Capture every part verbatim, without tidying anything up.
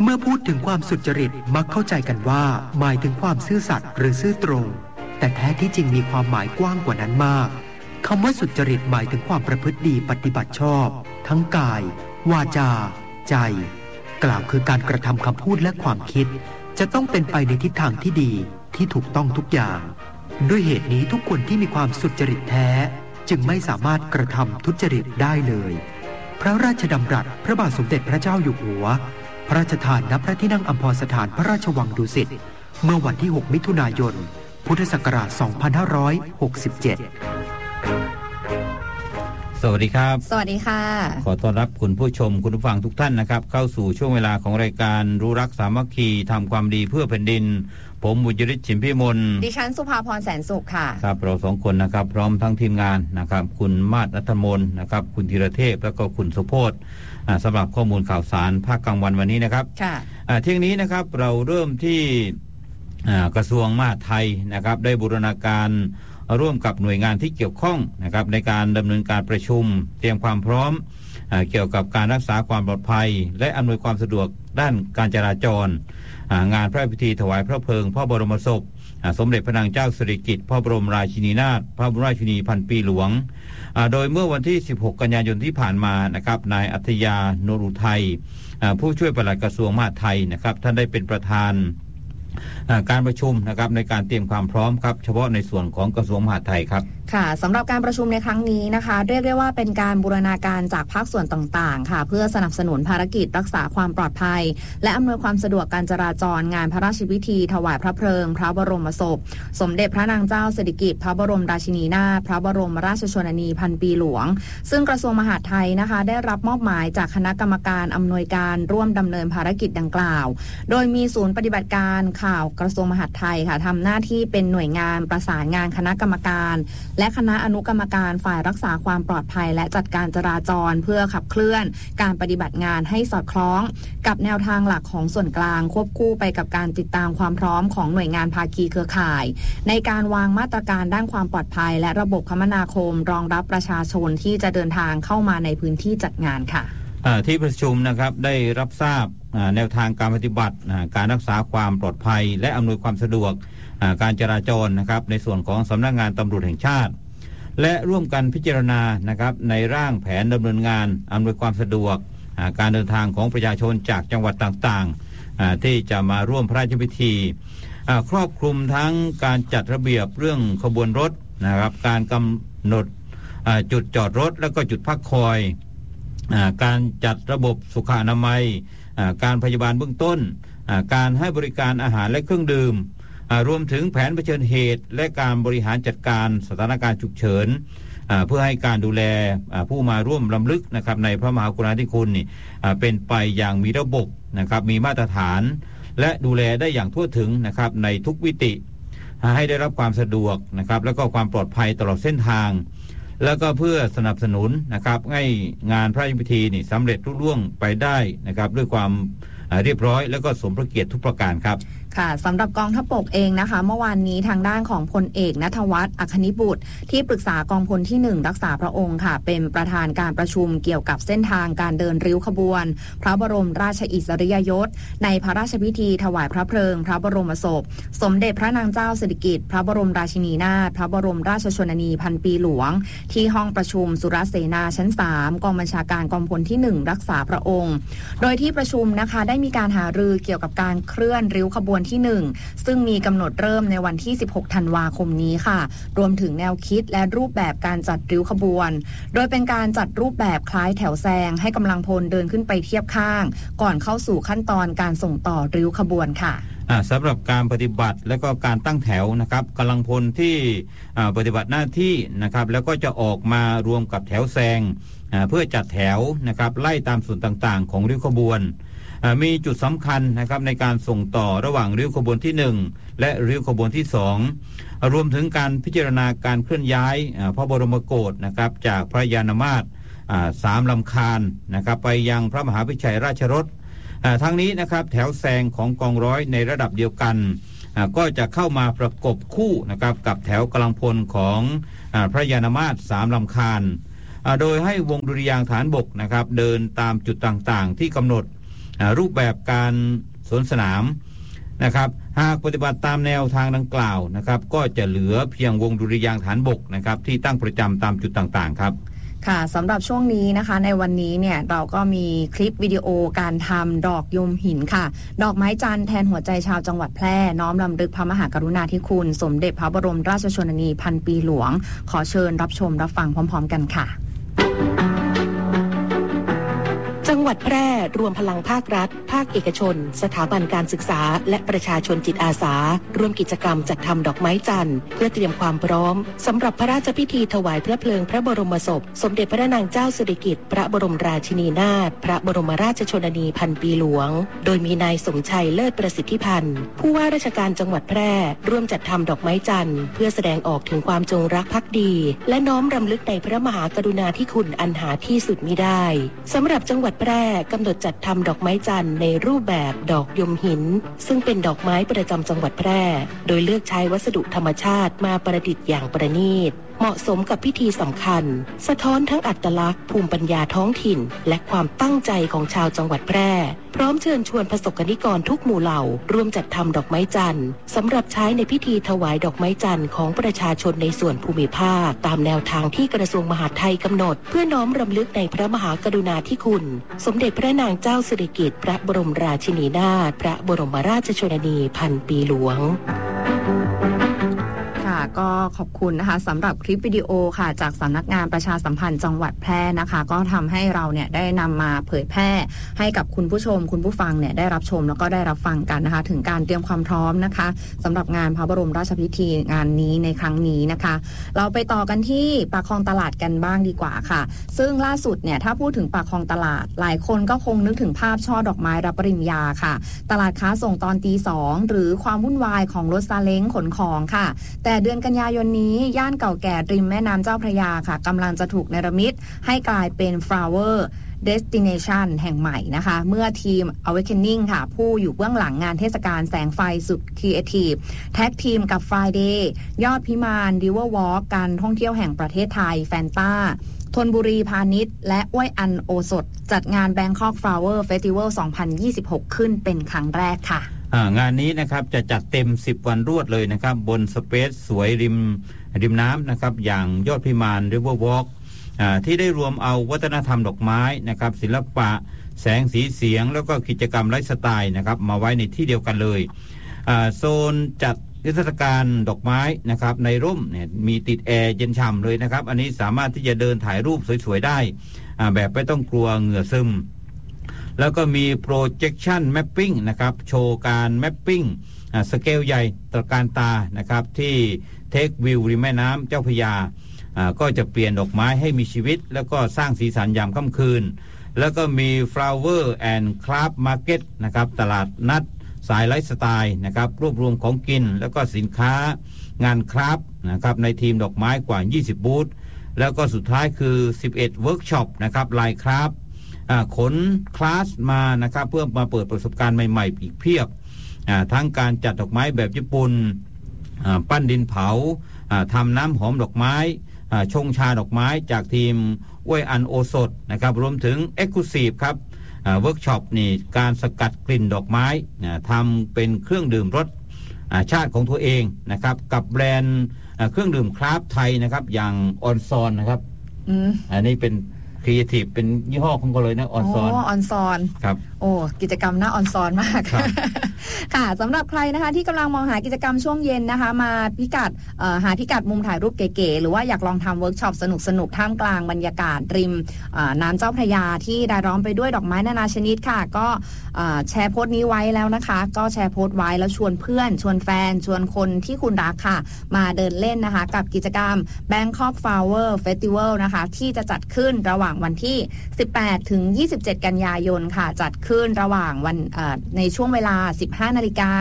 มื่อพูดถึงความสุจริตมักเข้าใจกันว่าหมายถึงความซื่อสัตย์หรือซื่อตรงแต่แท้ที่จริงมีความหมายกว้างกว่านั้นมากคำว่าสุจริตหมายถึงความประพฤติดีปฏิบัติชอบทั้งกายวาจาใจกล่าวคือการกระทำคำพูดและความคิดจะต้องเป็นไปในทิศทางที่ดีที่ถูกต้องทุกอย่างด้วยเหตุนี้ทุกคนที่มีความสุจริตแท้จึงไม่สามารถกระทำทุจริตได้เลยพระราชดำรัสพระบาทสมเด็จพระเจ้าอยู่หัวพระราชทานณพระที่นั่งอัมพรสถานพระราชวังดุสิตเมื่อวันที่หกมิถุนายนพุทธศักราชสองพันห้าร้อยหกสิบเจ็ดสวัสดีครับสวัสดีค่ะขอต้อนรับคุณผู้ชมคุณผู้ฟังทุกท่านนะครับเข้าสู่ช่วงเวลาของรายการรู้รักสามัคคีทำความดีเพื่อแผ่นดินผมบุญยฤทธิ์ฉิมพิมลดิฉันสุภาพรแสนสุขค่ะครับเราสองคนนะครับพร้อมทั้งทีมงานนะครับคุณมาศ ณัฐมนนะครับคุณธีรเทพแล้วก็คุณสุโพธสำหรับข้อมูลข่าวสารภาคกลางวันวันนี้นะครับค่ะเที่ยงนี้นะครับเราเริ่มที่กระทรวงมหาดไทยนะครับได้บูรณาการร่วมกับหน่วยงานที่เกี่ยวข้องนะครับในการดำเนินการประชุมเตรียมความพร้อมเกี่ยวกับการรักษาความปลอดภัยและอำนวยความสะดวกด้านการจราจรงานพระราชพิธีถวายพระเพลิงพระบรมศพสมเด็จพระนางเจ้าสิริกิติ์พระบรมราชินีนาถพระบรมราชินีพันปีหลวงโดยเมื่อวันที่สิบหกกันยายนที่ผ่านมานะครับนายอัธยา นรุทัยผู้ช่วยปลัดกระทรวงมหาดไทยนะครับท่านได้เป็นประธานการประชุมนะครับในการเตรียมความพร้อมครับเฉพาะในส่วนของกระทรวงมหาดไทยครับค่ะสำหรับการประชุมในครั้งนี้นะคะเรียกได้ว่าเป็นการบูรณาการจากภาคส่วนต่างๆค่ะเพื่อสนับสนุนภารกิจรักษาความปลอดภัยและอำนวยความสะดวกการจราจรงานพระราชพิธีถวายพระเพลิงพระบรมศพสมเด็จพระนางเจ้าสิริกิติ์พระบรมราชินีนาถพระบรมราชชนนีพันปีหลวงซึ่งกระทรวงมหาดไทยนะคะได้รับมอบหมายจากคณะกรรมการอำนวยการร่วมดำเนินภารกิจดังกล่าวโดยมีศูนย์ปฏิบัติการข่าวกระทรวงมหาดไทยค่ะทำหน้าที่เป็นหน่วยงานประสานงานคณะกรรมการและคณะอนุกรรมการฝ่ายรักษาความปลอดภัยและจัดการจราจรเพื่อขับเคลื่อนการปฏิบัติงานให้สอดคล้องกับแนวทางหลักของส่วนกลางควบคู่ไปกับการติดตามความพร้อมของหน่วยงานภาคีเครือข่ายในการวางมาตรการด้านความปลอดภัยและระบบคมนาคมรองรับประชาชนที่จะเดินทางเข้ามาในพื้นที่จัดงานค่ะที่ประชุมนะครับได้รับทราบแนวทางการปฏิบัติการรักษาความปลอดภัยและอำนวยความสะดวกการจราจรนะครับในส่วนของสำนักงานตำรวจแห่งชาติและร่วมกันพิจารณานะครับในร่างแผนดำเนินงานอำนวยความสะดวกการเดินทางของประชาชนจากจังหวัดต่างๆที่จะมาร่วมพระราชพิธีครอบคลุมทั้งการจัดระเบียบเรื่องขบวนรถนะครับการกำหนดจุดจอดรถและก็จุดพักคอยการจัดระบบสุขอนามัยการพยาบาลเบื้องต้นการให้บริการอาหารและเครื่องดื่มรวมถึงแผนเผชิญเหตุและการบริหารจัดการสถานการณ์ฉุกเฉินเพื่อให้การดูแลผู้มาร่วมรำลึกนะครับในพระมหากรุณาธิคุณนี่เป็นไปอย่างมีระบบนะครับมีมาตรฐานและดูแลได้อย่างทั่วถึงนะครับในทุกมิติให้ได้รับความสะดวกนะครับแล้วก็ความปลอดภัยตลอดเส้นทางแล้วก็เพื่อสนับสนุนนะครับให้งานพระราชพิธีนี่สำเร็จรุ่ล่วงไปได้นะครับด้วยความเรียบร้อยแล้วก็สมพระเกียรติทุกประการครับค่ะสำหรับกองทัพบกเองนะคะเมื่อวานนี้ทางด้านของพลเอกณัฐวัฒน์อัคนิบุตรที่ปรึกษากองพลที่หนึ่งรักษาพระองค์ค่ะเป็นประธานการประชุมเกี่ยวกับเส้นทางการเดินริ้วขบวนพระบรมราชอิสริยยศในพระราชพิธีถวายพระเพลิงพระบรมศพสมเด็จพระนางเจ้าสิริกิติ์พระบรมราชินีนาถพระบรมราชชนนีพันปีหลวงที่ห้องประชุมสุรเสนาชั้นสามกองบัญชาการกองพลที่หนึ่งรักษาพระองค์โดยที่ประชุมนะคะได้มีการหารือเกี่ยวกับการเคลื่อนริ้วขบวนที่หนึ่งซึ่งมีกำหนดเริ่มในวันที่สิบหกธันวาคมนี้ค่ะรวมถึงแนวคิดและรูปแบบการจัดริ้วขบวนโดยเป็นการจัดรูปแบบคล้ายแถวแซงให้กำลังพลเดินขึ้นไปเทียบข้างก่อนเข้าสู่ขั้นตอนการส่งต่อริ้วขบวนค่ะสำหรับการปฏิบัติและก็การตั้งแถวนะครับกำลังพลที่ปฏิบัติหน้าที่นะครับแล้วก็จะออกมารวมกับแถวแซงเพื่อจัดแถวนะครับไล่ตามส่วนต่างๆของริ้วขบวนมีจุดสำคัญนะครับในการส่งต่อระหว่างริ้วขบวนที่หนึ่งและริ้วขบวนที่สองรวมถึงการพิจารณาการเคลื่อนย้ายพระบรมโกศนะครับจากพระยานมาตรสามลำคาญนะครับไปยังพระมหาวิชัยราชรสทั้งนี้นะครับแถวแซงของกองร้อยในระดับเดียวกันก็จะเข้ามาประกบคู่นะครับกับแถวกำลังพลของพระยานมาตรสามลำคาญโดยให้วงดุริยางค์ฐานบกนะครับเดินตามจุดต่างๆที่กำหนดรูปแบบการสวนสนามนะครับหากปฏิบัติตามแนวทางดังกล่าวนะครับก็จะเหลือเพียงวงดุริยางค์ฐานบกนะครับที่ตั้งประจำตามจุดต่างๆครับค่ะสำหรับช่วงนี้นะคะในวันนี้เนี่ยเราก็มีคลิปวิดีโอการทำดอกยมหินค่ะดอกไม้จันทร์แทนหัวใจชาวจังหวัดแพร่น้อมรำลึกพระมหากรุณาธิคุณสมเด็จพระบรมราชชนนีพันปีหลวงขอเชิญรับชมรับฟังพร้อมๆกันค่ะจังหวัดแพร่รวมพลังภาครัฐภาคเอกชนสถาบันการศึกษาและประชาชนจิตอาสาร่วมกิจกรรมจัดทำดอกไม้จันทร์เพื่อเตรียมความพร้อมสำหรับพระราชพิธีถวายพระเพลิงพระบรมศพสมเด็จพระนางเจ้าสิริกิติ์พระบรมราชินีนาถพระบรมราชชนนีพันปีหลวงโดยมีนายสมชัยเลิศประสิทธิพันธ์ผู้ว่าราชการจังหวัดแพร่ร่วมจัดทำดอกไม้จันทร์เพื่อแสดงออกถึงความจงรักภักดีและน้อมรำลึกในพระมหากรุณาธิคุณอันหาที่สุดมิได้สำหรับจังหวัดแพร่กำหนดจัดทำดอกไม้จันทร์ในรูปแบบดอกยมหินซึ่งเป็นดอกไม้ประจำจังหวัดแพร่โดยเลือกใช้วัสดุธรรมชาติมาประดิษฐ์อย่างประณีตเหมาะสมกับพิธีสำคัญสะท้อนทั้งอัตลักษณ์ภูมิปัญญาท้องถิ่นและความตั้งใจของชาวจังหวัดแพร่พร้อมเชิญชวนประสบกนิกรทุกหมู่เหล่าร่วมจัดทำดอกไม้จันทร์สำหรับใช้ในพิธีถวายดอกไม้จันทร์ของประชาชนในส่วนภูมิภาคตามแนวทางที่กระทรวงมหาดไทยกำหนดเพื่อน้อมรำลึกในพระมหากรุณาธิคุณสมเด็จพระนางเจ้าสิริกิติ์พระบรมราชินีนาถพระบรมราชชนนีพันปีหลวงก็ขอบคุณนะคะสำหรับคลิปวิดีโอค่ะจากสำนักงานประชาสัมพันธ์จังหวัดแพร่นะคะก็ทำให้เราเนี่ยได้นำมาเผยแพร่ให้กับคุณผู้ชมคุณผู้ฟังเนี่ยได้รับชมแล้วก็ได้รับฟังกันนะคะถึงการเตรียมความพร้อมนะคะสำหรับงานพระบรมราชพิธีงานนี้ในครั้งนี้นะคะเราไปต่อกันที่ปากคลองตลาดกันบ้างดีกว่าค่ะซึ่งล่าสุดเนี่ยถ้าพูดถึงปากคลองตลาดหลายคนก็คงนึกถึงภาพช่อดอกไม้รับปริญญาค่ะตลาดค้าส่งตอนตีสองหรือความวุ่นวายของรถซาเล้งขนของค่ะแต่เดือนกันยายนนี้ย่านเก่าแก่ริมแม่น้ำเจ้าพระยาค่ะกำลังจะถูกเนรมิตให้กลายเป็น Flower Destination แห่งใหม่นะคะเมื่อทีม Awakening ค่ะผู้อยู่เบื้องหลังงานเทศกาลแสงไฟสุดครีเอทีฟแท็กทีมกับ Friday ยอดพิมาน River Walk การท่องเที่ยวแห่งประเทศไทยแฟนตาธนบุรีพาณิชย์และอ้วยอันโอสถจัดงาน Bangkok Flower Festival สองพันยี่สิบหกขึ้นเป็นครั้งแรกค่ะงานนี้นะครับจะจัดเต็มสิบวันรวดเลยนะครับบนสเปซสวยริมริมน้ำนะครับอย่างยอดพิมาน River Walk ที่ได้รวมเอาวัฒนธรรมดอกไม้นะครับศิลปะแสงสีเสียงแล้วก็กิจกรรมไลฟ์สไตล์นะครับมาไว้ในที่เดียวกันเลยโซนจัดนิทรรศการดอกไม้นะครับในร่มเนี่ยมีติดแอร์เย็นฉ่ำเลยนะครับอันนี้สามารถที่จะเดินถ่ายรูปสวยๆได้แบบไม่ต้องกลัวเหงื่อซึมแล้วก็มี projection mapping นะครับโชว์การ mapping สเกลใหญ่ตระการตานะครับที่ Take View ริมแม่น้ำเจ้าพระยาก็จะเปลี่ยนดอกไม้ให้มีชีวิตแล้วก็สร้างสีสันยามค่ำคืนแล้วก็มี Flower and Craft Market นะครับตลาดนัดสายไลฟ์สไตล์นะครับรวบรวมของกินแล้วก็สินค้างานคราฟต์นะครับในทีมดอกไม้กว่ายี่สิบบูธแล้วก็สุดท้ายคือสิบเอ็ดเวิร์กช็อปนะครับลายคราฟต์ขนคลาสมานะครับเพื่อมาเปิดประสบการณ์ใหม่ๆอีกเพียบทั้งการจัดดอกไม้แบบญี่ปุ่นปั้นดินเผาทำน้ำหอมดอกไม้ชงชาดอกไม้จากทีมอ้วยอันโอสถนะครับรวมถึง Exclusive ครับเวิร์กช็อปนี่การสกัดกลิ่นดอกไม้ทำเป็นเครื่องดื่มรสชาติของตัวเองนะครับกับแบรนด์เครื่องดื่มคราฟต์ไทยนะครับอย่างออนซอนนะครับ อ, อันนี้เป็นครีเอทีฟเป็นยี่ห้อของเขาเลยนะออนซอนอ๋อออนซอนครับโอ้กิจกรรมน่าออนซอนมากค่ะสำหรับใครนะคะที่กำลังมองหากิจกรรมช่วงเย็นนะคะมาพิกัดหาพิกัดมุมถ่ายรูปเก๋ๆหรือว่าอยากลองทำเวิร์กช็อปสนุกๆท่ามกลางบรรยากาศริมน้ำเจ้าพระยาที่รายล้อมไปด้วยดอกไม้นานาชนิดค่ะก็แชร์โพสต์นี้ไว้แล้วนะคะก็แชร์โพสต์ไว้แล้วชวนเพื่อนชวนแฟนชวนคนที่คุณรักค่ะมาเดินเล่นนะคะกับกิจกรรม Bangkok Flower Festival นะคะที่จะจัดขึ้นระหว่างวันที่สิบแปดถึงยี่สิบเจ็ดกันยายนค่ะจัดขึ้นระหว่างวันในช่วงเวลา สิบห้านาฬิกา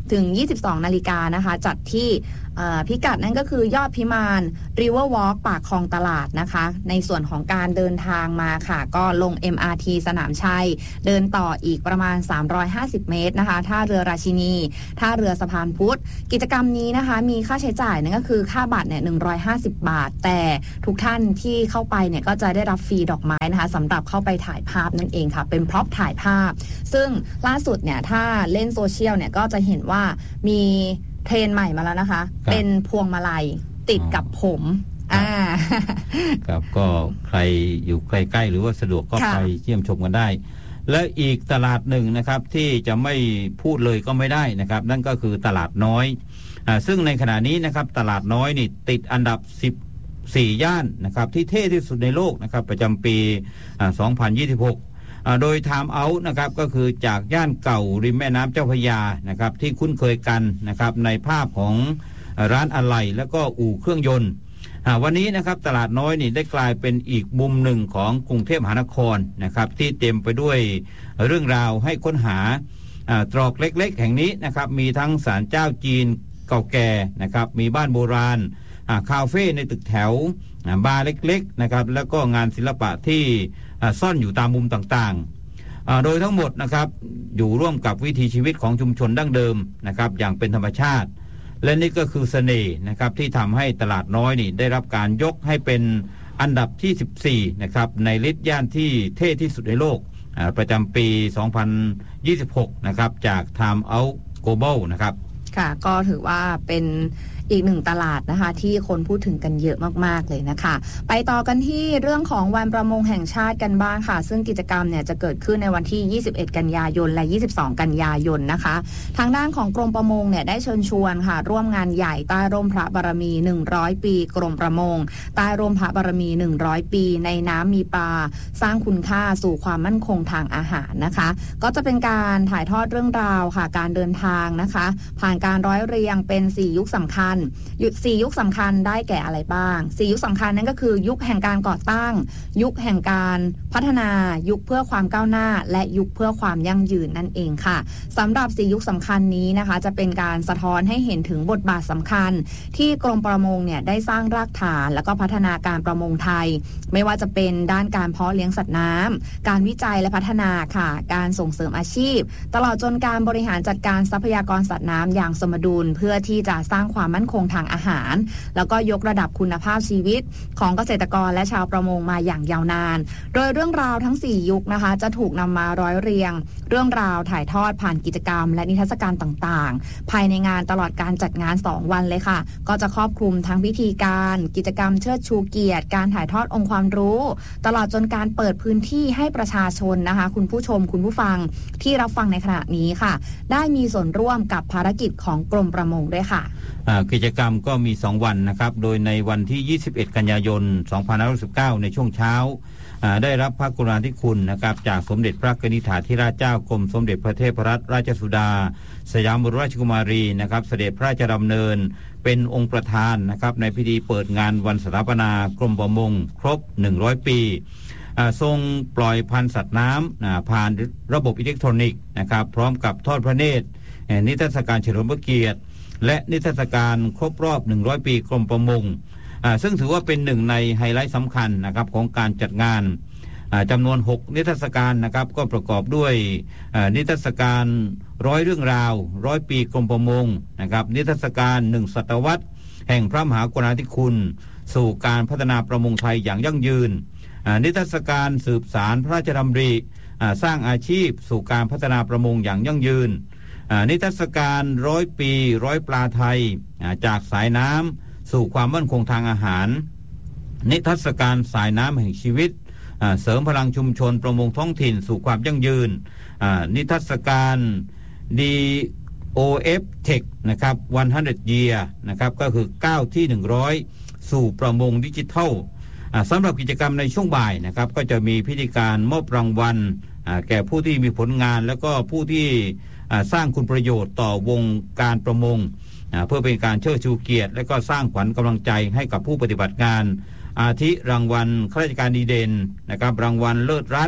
ถึงยี่สิบสองนาฬิกานะคะจัดที่พิกัดนั่นก็คือยอดพิมาน River Walk ปากคลองตลาดนะคะในส่วนของการเดินทางมาค่ะก็ลง เอ็ม อาร์ ที สนามชัยเดินต่ออีกประมาณสามร้อยห้าสิบเมตรนะคะท่าเรือราชินีท่าเรือสะพานพุทธกิจกรรมนี้นะคะมีค่าใช้จ่ายนั่นก็คือค่าบัตรเนี่ยหนึ่งร้อยห้าสิบบาทแต่ทุกท่านที่เข้าไปเนี่ยก็จะได้รับฟรีดอกไม้นะคะสำหรับเข้าไปถ่ายภาพนั่นเองค่ะเป็นพร็อพถ่ายภาพซึ่งล่าสุดเนี่ยถ้าเล่นโซเชียลเนี่ยก็จะเห็นว่ามีเทรนใหม่มาแล้วนะคะเป็นพวงมาลัยติดกับผมอ่าครับก็ใครอยู่ใกล้ๆหรือว่าสะดวกก็ไปเยี่ยมชมกันได้และอีกตลาดหนึ่งนะครับที่จะไม่พูดเลยก็ไม่ได้นะครับนั่นก็คือตลาดน้อยอ่าซึ่งในขณะนี้นะครับตลาดน้อยนี่ติดอันดับสิบสี่ย่านนะครับที่เท่ที่สุดในโลกนะครับประจำปีอ่าสองพันยี่สิบหกโดย Time Out นะครับก็คือจากย่านเก่าริมแม่น้ำเจ้าพระยานะครับที่คุ้นเคยกันนะครับในภาพของร้านอะไหล่แล้วก็อู่เครื่องยนต์วันนี้นะครับตลาดน้อยนี่ได้กลายเป็นอีกมุมหนึ่งของกรุงเทพมหานครนะครับที่เต็มไปด้วยเรื่องราวให้ค้นหาตรอกเล็กๆแห่งนี้นะครับมีทั้งศาลเจ้าจีนเก่าแก่นะครับมีบ้านโบราณคาเฟ่ในตึกแถวบาร์เล็กๆนะครับแล้วก็งานศิลปะที่ซ่อนอยู่ตามมุมต่างๆโดยทั้งหมดนะครับอยู่ร่วมกับวิถีชีวิตของชุมชนดั้งเดิมนะครับอย่างเป็นธรรมชาติและนี่ก็คือเสน่ห์นะครับที่ทำให้ตลาดน้อยนี่ได้รับการยกให้เป็นอันดับที่สิบสี่นะครับในลิสต์ย่านที่เท่ที่สุดในโลกประจำปีสองพันยี่สิบหกนะครับจาก Time Out Global นะครับค่ะก็ถือว่าเป็นอีกหนึ่งตลาดนะคะที่คนพูดถึงกันเยอะมากๆเลยนะคะไปต่อกันที่เรื่องของวันประมงแห่งชาติกันบ้างค่ะซึ่งกิจกรรมเนี่ยจะเกิดขึ้นในวันที่ยี่สิบเอ็ดกันยายนและยี่สิบสองกันยายนนะคะทางด้านของกรมประมงเนี่ยได้เชิญชวนค่ะร่วมงานใหญ่ใต้ร่มพระบารมีหนึ่งร้อยปีกรมประมงใต้ร่มพระบารมีหนึ่งร้อยปีในน้ำมีปลาสร้างคุณค่าสู่ความมั่นคงทางอาหารนะคะก็จะเป็นการถ่ายทอดเรื่องราวค่ะการเดินทางนะคะผ่านการร้อยเรียงเป็นสี่ยุคสำคัญสี่ยุคสำคัญได้แก่อะไรบ้างสี่ยุคสำคัญนั่นก็คือยุคแห่งการก่อตั้งยุคแห่งการพัฒนายุคเพื่อความก้าวหน้าและยุคเพื่อความยั่งยืนนั่นเองค่ะสำหรับสี่ยุคสำคัญนี้นะคะจะเป็นการสะท้อนให้เห็นถึงบทบาทสำคัญที่กรมประมงเนี่ยได้สร้างรากฐานและก็พัฒนาการประมงไทยไม่ว่าจะเป็นด้านการเพาะเลี้ยงสัตว์น้ำการวิจัยและพัฒนาค่ะการส่งเสริมอาชีพตลอดจนการบริหารจัดการทรัพยากรสัตว์น้ำอย่างสมดุลเพื่อที่จะสร้างความมั่นคงทางอาหารแล้วก็ยกระดับคุณภาพชีวิตของเกษตรกรและชาวประมงมาอย่างยาวนานโดยเรื่องราวทั้งสี่ยุคนะคะจะถูกนำมาร้อยเรียงเรื่องราวถ่ายทอดผ่านกิจกรรมและนิทรรศการต่างๆภายในงานตลอดการจัดงานสองวันเลยค่ะก็จะครอบคลุมทั้งพิธีการกิจกรรมเชิดชูเกียรติการถ่ายทอดองค์ความรู้ตลอดจนการเปิดพื้นที่ให้ประชาชนนะคะคุณผู้ชมคุณผู้ฟังที่รับฟังในขณะนี้ค่ะได้มีส่วนร่วมกับภารกิจของกรมประมงด้วยค่ะกิจกรรมก็มีสองวันนะครับโดยในวันที่ยี่สิบเอ็ดกันยายนสองพันห้าร้อยสิบเก้าในช่วงเช้าได้รับพระกรุณาธิคุณนะครับจากสมเด็จพระกนิษฐาธิราชเจ้ากรมสมเด็จพระเทพรัตนราชสุดาสยามบรมราชกุมารีนะครับเสด็จพระราชดำเนินเป็นองค์ประธานนะครับในพิธีเปิดงานวันสถาปนากรมประมงครบหนึ่งร้อยปีทรงปล่อยพันธุ์สัตว์น้ำผ่านระบบอิเล็กทรอนิกส์นะครับพร้อมกับทอดพระเนตรนิทรรศการเฉลิมพระเกียรติและนิทรรศการครบรอบหนึ่งร้อยปีกรมประมงซึ่งถือว่าเป็นหนึ่งในไฮไลท์สำคัญนะครับของการจัดงานจำนวนหกนิทรรศการนะครับก็ประกอบด้วยนิทรรศการร้อยเรื่องราวร้อยปีกรมประมงนะครับนิทรรศการหนึ่งศตวรรษแห่งพระมหากรุณาธิคุณสู่การพัฒนาประมงไทยอย่างยั่งยืนนิทรรศการสืบสารพระราชดำริสร้างอาชีพสู่การพัฒนาประมงอย่างยั่งยืนนิทรรศการร้อยปีร้อยปลาไทยจากสายน้ำสู่ความมั่นคงทางอาหารนิทรรศการสายน้ำแห่งชีวิตเสริมพลังชุมชนประมงท้องถิ่นสู่ความยั่งยืนนิทรรศการ ดี โอ เอฟ Tech นะครับหนึ่งร้อย year นะครับก็คือก้าวที่หนึ่งร้อยสู่ประมงดิจิทัลสำหรับกิจกรรมในช่วงบ่ายนะครับก็จะมีพิธีการมอบรางวัลแก่ผู้ที่มีผลงานแล้วก็ผู้ที่สร้างคุณประโยชน์ต่อวงการประมงเพื่อเป็นการเชิดชูเกียรติและก็สร้างขวัญกำลังใจให้กับผู้ปฏิบัติงานอาทิรางวัลข้าราชการดีเด่นนะครับรางวัลเลิศรัฐ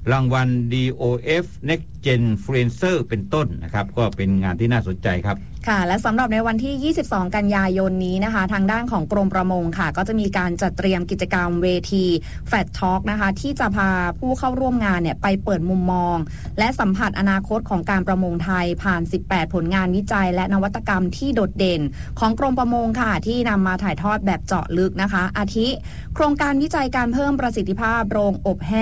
รางวัล ดี โอ เอฟ Next Gen Influencer เป็นต้นนะครับก็เป็นงานที่น่าสนใจครับค่ะและสำหรับในวันที่ยี่สิบสองกันยายนนี้นะคะทางด้านของกรมประมงค่ะก็จะมีการจัดเตรียมกิจกรรมเวทีแฟตทอล์กนะคะที่จะพาผู้เข้าร่วมงานเนี่ยไปเปิดมุมมองและสัมผัสอนาคตของการประมงไทยผ่านสิบแปดผลงานวิจัยและนวัตกรรมที่โดดเด่นของกรมประมงค่ะที่นำมาถ่ายทอดแบบเจาะลึกนะคะอาทิโครงการวิจัยการเพิ่มประสิทธิภาพโรงอบแห้ง